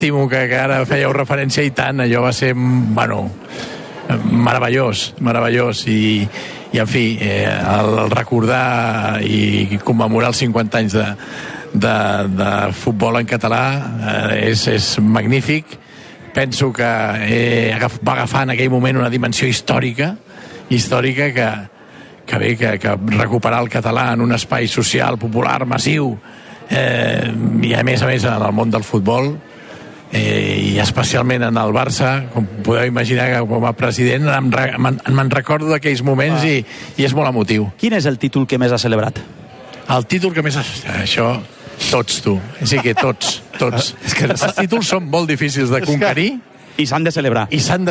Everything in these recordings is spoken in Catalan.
Estimo que ara fèieu referència, i tant, allò va ser, bueno, meravellós, i en fi, el recordar i commemorar els 50 anys de futbol en català és magnífic. Penso que va agafar en aquell moment una dimensió històrica que recuperar el català en un espai social, popular, massiu, i a més en el món del futbol, i especialment en el Barça, com podeu imaginar, que com a president me'n recordo d'aquells moments, i és molt emotiu. Quin és el títol que més ha celebrat? El títol que més... Això, tots, tu. És a dir, que tots. És que els títols són molt difícils de conquerir. I s'han de celebrar.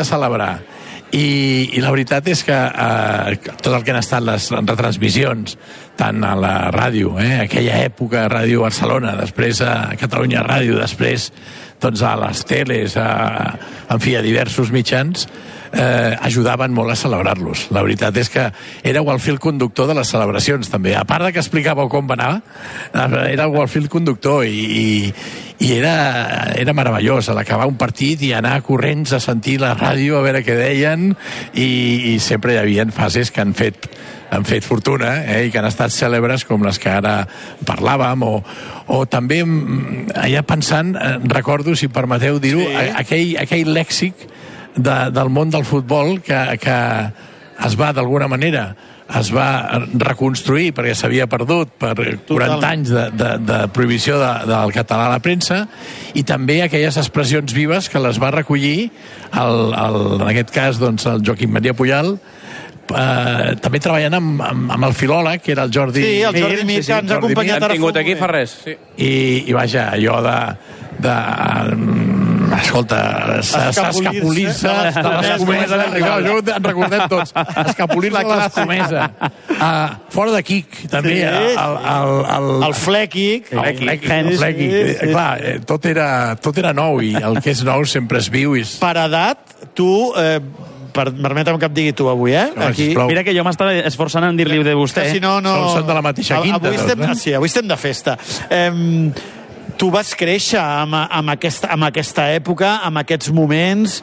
I la veritat és que tot el que han estat les retransmissions, tant a la ràdio, aquella època, Ràdio Barcelona, després a Catalunya Ràdio, després doncs a les teles, en fi, a diversos mitjans, ajudaven molt a celebrar-los. La veritat és que éreu el fil conductor de les celebracions, també. A part de que explicàveu com va anar, éreu el fil conductor, i era meravellós, a l'acabar un partit i anar corrents a sentir la ràdio, a veure què deien, i sempre hi havia fases que han fet fortuna, i que han estat cèlebres, com les que ara parlàvem, o també allà pensant, recordo, si permeteu dir-ho, aquell lèxic del món del futbol que es va, d'alguna manera, es va reconstruir perquè s'havia perdut per 40 anys de prohibició del català a la premsa, i també aquelles expressions vives que les va recollir en aquest cas doncs, el Joaquim Maria Pujal, també treballant amb el filòleg, que era el Jordi Mir. Sí, el Jordi Mir, que ens ha acompanyat ara. Tingut aquí fa res. I vaja, allò escolta, escapolir-se de l'escomesa, en recordem tots, escapolir-se de l'escomesa, fora de quic, també, el flequic, clar, tot era nou, i el que és nou sempre és viu. Per edat, tu... Permetem que em digui tu avui, Aquí. Mira que jo m'estava esforçant en dir-li de vostè. Si no... Són de la mateixa quinta. Sí, avui estem de festa. Tu vas créixer amb aquesta època, amb aquests moments.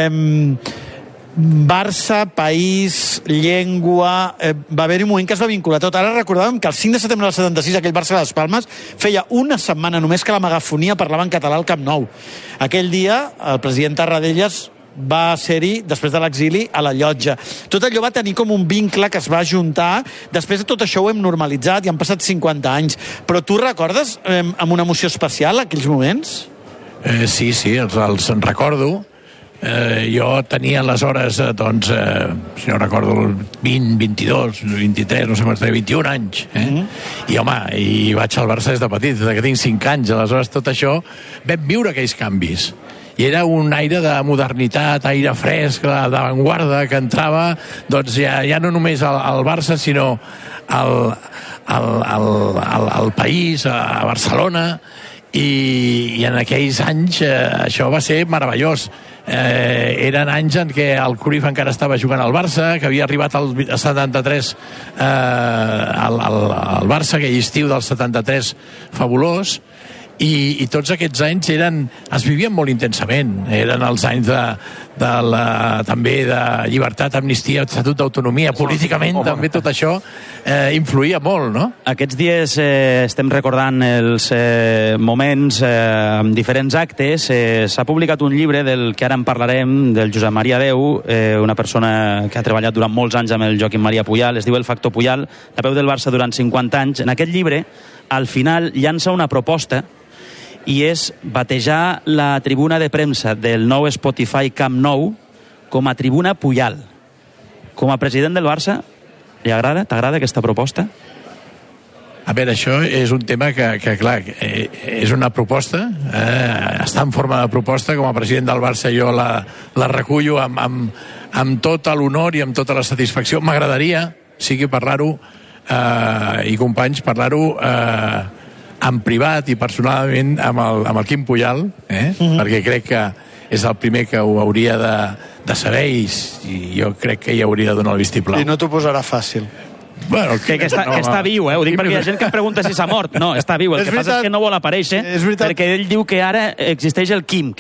Barça, país, llengua... Va haver-hi un moment que es va vincular tot. Ara recordàvem que el 5 de setembre del 76, aquell Barça de les Palmes, feia una setmana només que la megafonia parlava en català al Camp Nou. Aquell dia, el president Tarradellas va ser-hi, després de l'exili, a la Llotja. Tot allò va tenir com un vincle que es va ajuntar. Després de tot això ho hem normalitzat i han passat 50 anys. Però tu recordes amb una emoció especial aquells moments? Sí, els recordo. Jo tenia aleshores, doncs, si no recordo, 20, 22, 23, no sé quants, 21 anys. I, home, vaig al Barça des de petit, des que tinc 5 anys. Aleshores, tot això, vam viure aquells canvis. I era un aire de modernitat, aire fresc, d'avantguarda, que entrava, doncs, ja no només al Barça, sinó al país, a Barcelona, i en aquells anys això va ser meravellós. Eren anys en què el Cruyff encara estava jugant al Barça, que havia arribat al 73 al Barça, aquell estiu del 73 fabulós, i tots aquests anys es vivien molt intensament. Eren els anys també de llibertat, amnistia, estatut d'autonomia, políticament també tot això influïa molt, no? Aquests dies estem recordant els moments amb diferents actes. S'ha publicat un llibre del que ara en parlarem, del Josep Maria Deu, una persona que ha treballat durant molts anys amb el Joaquim Maria Pujal, es diu El factor Pujal, la peu del Barça durant 50 anys. En aquest llibre, al final, llança una proposta, i és batejar la tribuna de premsa del nou Spotify Camp Nou com a tribuna Pujal. Com a president del Barça, t'agrada aquesta proposta? A veure, això és un tema que clar, és una proposta, està en forma de proposta. Com a president del Barça jo la recullo amb tot l'honor i amb tota la satisfacció. M'agradaria, sigui parlar-ho, i companys, parlar-ho en privat i personalment amb el Quim Pujal, perquè crec que és el primer que ho hauria de saber, i jo crec que hi hauria de donar el vistiplau. I no t'ho posarà fàcil. Bueno, que està viu, ho dic perquè hi ha gent que em pregunta si s'ha mort. No, està viu, el que passa és que no vol aparèixer perquè ell diu que ara existeix el Quim,